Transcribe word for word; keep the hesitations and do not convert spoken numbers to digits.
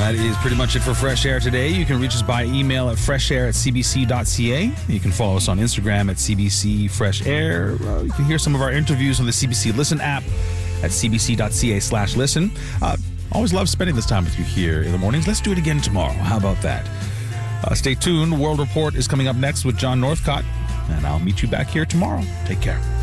That is pretty much it for Fresh Air today. You can reach us by email at freshair at c b c dot c a. You can follow us on Instagram at C B C Fresh Air. Uh, you can hear some of our interviews on the C B C Listen app at c b c dot c a slash listen. Uh, always love spending this time with you here in the mornings. Let's do it again tomorrow. How about that? Uh, stay tuned. World Report is coming up next with John Northcott, and I'll meet you back here tomorrow. Take care.